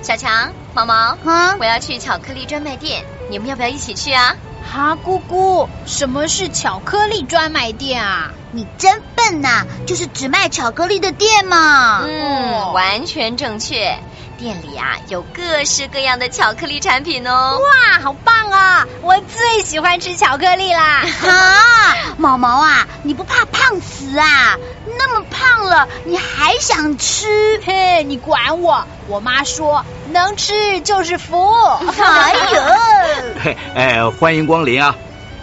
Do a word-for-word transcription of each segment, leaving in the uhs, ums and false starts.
小强、毛毛， 啊， 我要去巧克力专卖店，你们要不要一起去啊？ 哈，姑姑，什么是巧克力专卖店啊？ 你真笨呐、啊，就是只卖巧克力的店嘛。 嗯，完全正确。店里啊有各式各样的巧克力产品哦。 哇，好棒啊！我最喜欢吃巧克力啦！ 啊，毛毛啊，你不怕胖死啊？那么胖了，你还想吃？ 嘿，你管我！我妈说能吃就是福。 哎呦， 哎，欢迎光临啊！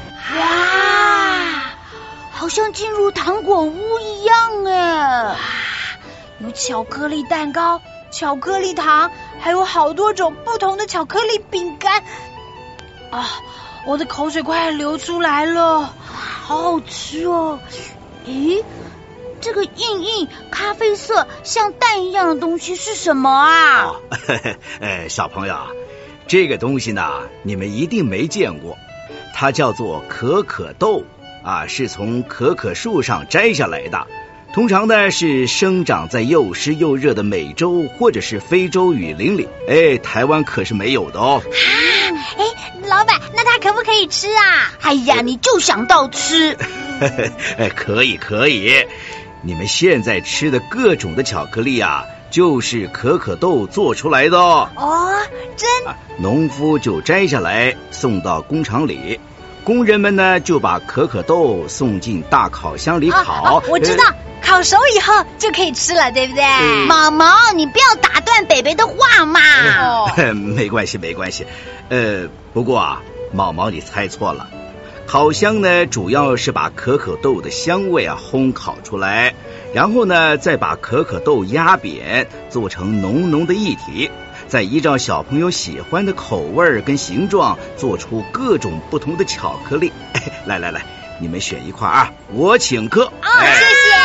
哇，好像进入糖果屋一样哎！ 有巧克力蛋糕、巧克力糖，还有好多种不同的巧克力饼干。啊，我的口水快流出来了， 好好吃哦！咦，这个硬硬咖啡色像蛋一样的东西是什么啊？ 哦、哎，小朋友啊，这个东西呢，你们一定没见过，它叫做可可豆啊，是从可可树上摘下来的。通常呢是生长在又湿又热的美洲或者是非洲雨林里，哎，台湾可是没有的哦。 啊，哎，老板，那它可不可以吃啊？ 哎呀，你就想到吃。 哎，可以可以，你们现在吃的各种的巧克力啊，就是可可豆做出来的哦。 哦，真、 啊？农夫就摘下来送到工厂里，工人们呢就把可可豆送进大烤箱里烤。 啊啊、我知道。呃烤熟以后就可以吃了，对不对？ 嗯、毛毛，你不要打断北北的话嘛。 哦、没关系，没关系。呃，不过啊，毛毛你猜错了。烤箱呢，主要是把可可豆的香味啊烘烤出来，然后呢，再把可可豆压扁，做成浓浓的液体，再依照小朋友喜欢的口味跟形状，做出各种不同的巧克力。哎、来来来，你们选一块啊，我请客。 哦，哎、谢谢。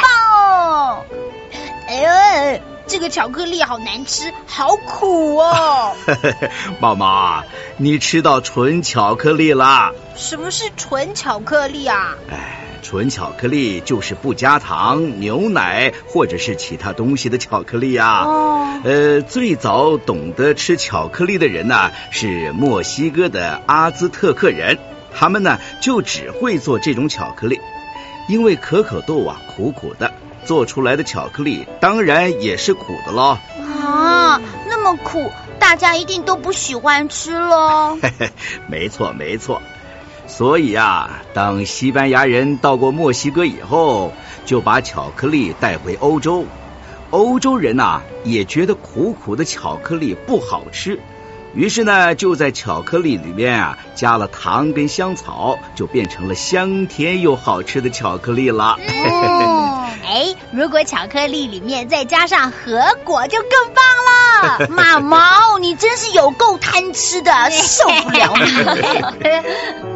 哎呦，这个巧克力好难吃，好苦哦！ 妈妈，你吃到纯巧克力啦？ 什么是纯巧克力啊？ 哎，纯巧克力就是不加糖、牛奶或者是其他东西的巧克力啊。 哦， 呃，最早懂得吃巧克力的人呢、啊，是墨西哥的阿兹特克人，他们呢就只会做这种巧克力，因为可可豆啊苦苦的。做出来的巧克力当然也是苦的咯。 啊，那么苦，大家一定都不喜欢吃咯。 没错没错，所以啊，当西班牙人到过墨西哥以后，就把巧克力带回欧洲。欧洲人啊也觉得苦苦的巧克力不好吃，于是呢就在巧克力里面啊加了糖跟香草，就变成了香甜又好吃的巧克力了。 嗯哎，如果巧克力里面再加上核果就更棒了。 马毛，你真是有够贪吃的，受不了你。